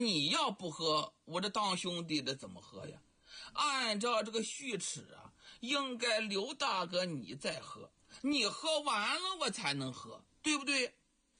你要不喝，我这当兄弟的怎么喝呀？按照这个序尺啊，应该刘大哥你再喝，你喝完了我才能喝，对不对？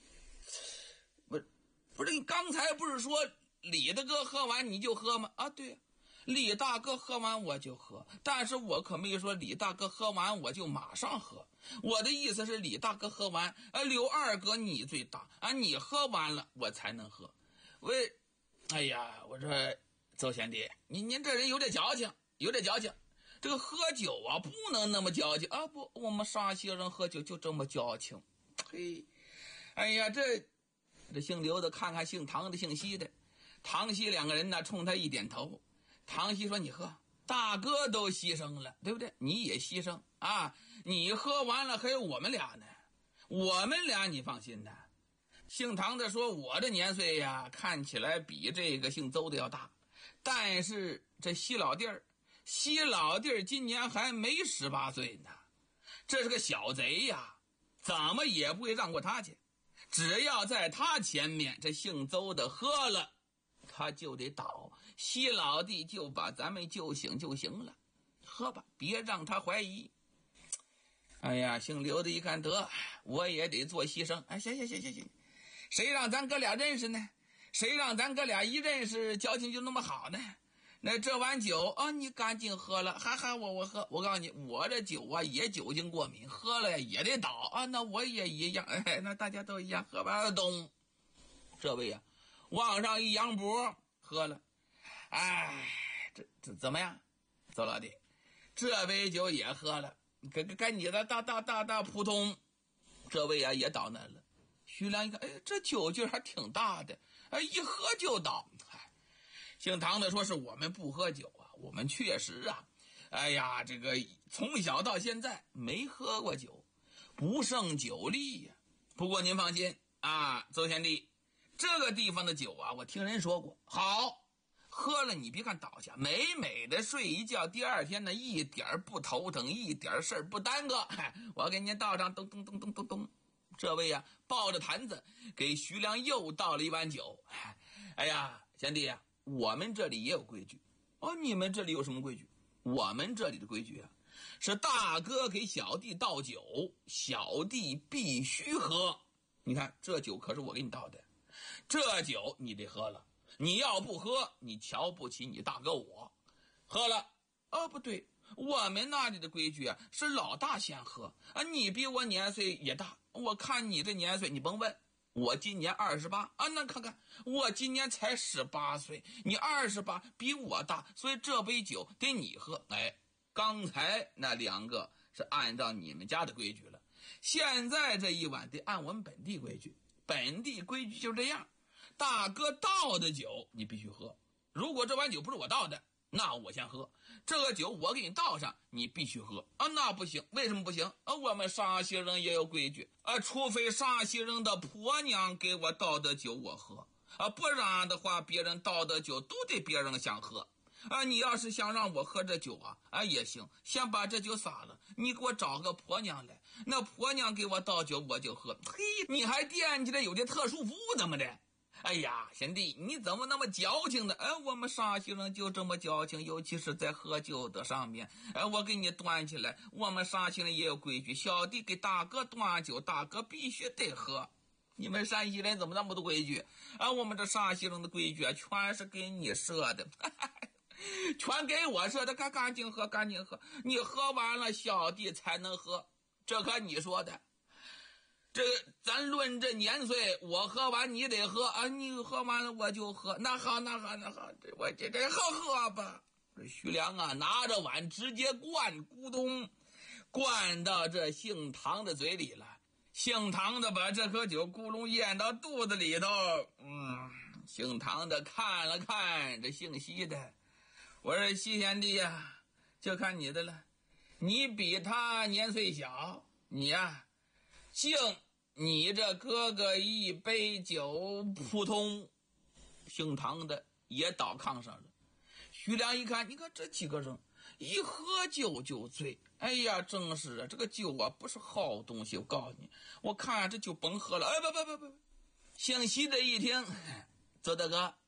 不是你刚才不是说李大哥喝完你就喝吗？啊，对，李大哥喝完我就喝，但是我可没说李大哥喝完我就马上喝。我的意思是李大哥喝完，刘二哥你最大啊，你喝完了我才能喝。哎呀，我说周贤弟，您这人有点矫情，有点矫情。这个喝酒啊，不能那么矫情啊！不，我们沙溪人喝酒就这么矫情。嘿，哎呀，这姓刘的看看姓唐的、姓西的，唐西两个人呢，冲他一点头。唐西说：“你喝，大哥都牺牲了，对不对？你也牺牲啊！你喝完了还有我们俩呢，我们俩你放心的。”姓唐的说：“我的年岁呀，看起来比这个姓邹的要大，但是这西老弟儿今年还没18岁呢，这是个小贼呀，怎么也不会让过他去。只要在他前面，这姓邹的喝了，他就得倒，西老弟就把咱们救醒就行了，喝吧，别让他怀疑。”哎呀，姓刘的一看，得，我也得做牺牲。哎，行，谁让咱哥俩认识呢？谁让咱哥俩一认识，交情就那么好呢？那这碗酒啊，你赶紧喝了，哈，我喝。我告诉你，我这酒啊也酒精过敏，喝了也得倒啊。那我也一样，那大家都一样，喝完了咚。这位啊，往上一扬脖，喝了。哎，这怎么样，邹老弟？这杯酒也喝了，跟你的大扑通。这位啊也倒那了。徐良一看，哎，这酒劲还挺大的，哎，一喝就倒。姓唐的说：“是我们不喝酒啊，我们确实啊，哎呀，这个从小到现在没喝过酒，不胜酒力呀。不过您放心啊，邹贤弟，这个地方的酒啊，我听人说过，好，喝了你别看倒下，美美的睡一觉，第二天呢一点不头疼，一点事儿不耽搁。我给您倒上，咚咚咚咚咚咚。”这位啊，抱着坛子给徐良又倒了一碗酒。哎呀，贤弟啊，我们这里也有规矩哦。你们这里有什么规矩？我们这里的规矩啊，是大哥给小弟倒酒，小弟必须喝。你看，这酒可是我给你倒的，这酒你得喝了。你要不喝，你瞧不起你大哥我。喝了，哦，不对，我们那里的规矩啊，是老大先喝啊。你比我年岁也大。我看你这年岁，你甭问，我今年28啊，那看看我今年才18岁，你28比我大，所以这杯酒得你喝。哎，刚才那两个是按照你们家的规矩了，现在这一碗得按我们本地规矩。本地规矩就这样，大哥倒的酒你必须喝，如果这碗酒不是我倒的，那我先喝，这个酒我给你倒上，你必须喝啊！那不行，为什么不行啊？我们沙溪人也有规矩啊，除非沙溪人的婆娘给我倒的酒我喝啊，不然的话，别人倒的酒都得别人想喝啊。你要是想让我喝这酒啊也行，先把这酒洒了，你给我找个婆娘来，那婆娘给我倒酒我就喝。嘿，你还惦记着有点特殊服务怎么的？哎呀，贤弟，你怎么那么矫情呢？我们沙溪人就这么矫情，尤其是在喝酒的上面。我给你端起来，我们沙溪人也有规矩，小弟给大哥端酒，大哥必须得喝。你们山西人怎么那么多规矩啊？我们这沙溪人的规矩全是给你设的，全给我设的，赶紧喝，赶紧喝，你喝完了，小弟才能喝。这可你说的。这咱论这年岁，我喝完你得喝啊！你喝完了我就喝，那好，我这喝吧。这徐良啊，拿着碗直接灌，咕咚，灌到这姓唐的嘴里了。姓唐的把这口酒咕隆咽到肚子里头。姓唐的看了看这姓西的，我说西贤弟呀，就看你的了。你比他年岁小，你呀。敬你这哥哥一杯酒，扑通，姓唐的也倒炕上了。徐良一看，你看这几个人一喝酒就醉，哎呀，真是啊，这个酒啊不是好东西，我告诉你，我看这就甭喝了。不，姓西的一听，邹大哥，